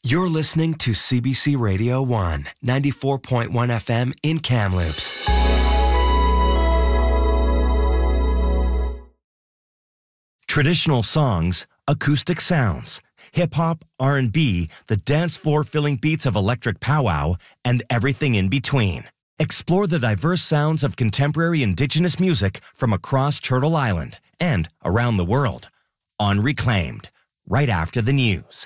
You're listening to CBC Radio 1, 94.1 FM in Kamloops. Traditional songs, acoustic sounds, hip-hop, R&B, the dance floor-filling beats of electric powwow, and everything in between. Explore the diverse sounds of contemporary Indigenous music from across Turtle Island and around the world on Reclaimed, right after the news.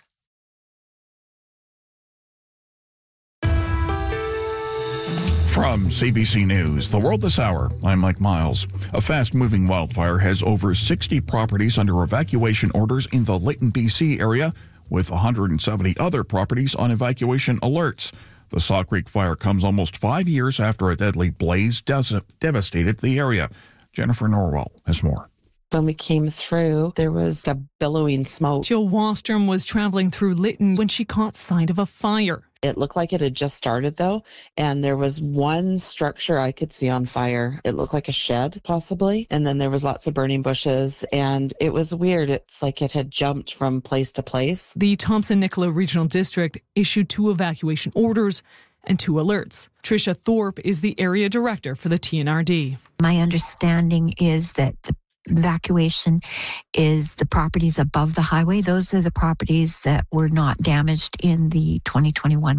From CBC News, The World This Hour, I'm Mike Miles. A fast-moving wildfire has over 60 properties under evacuation orders in the Layton, BC area, with 170 other properties on evacuation alerts. The Saw Creek fire comes almost 5 years after a deadly blaze devastated the area. Jennifer Norwell has more. When we came through, there was a billowing smoke. Jill Wostrom was traveling through Lytton when she caught sight of a fire. It looked like it had just started, though, and there was one structure I could see on fire. It looked like a shed, possibly, and then there was lots of burning bushes, and it was weird. It's like it had jumped from place to place. The Thompson-Nicola Regional District issued 2 evacuation orders and 2 alerts. Tricia Thorpe is the area director for the TNRD. My understanding is that the evacuation is the properties above the highway. Those are the properties that were not damaged in the 2021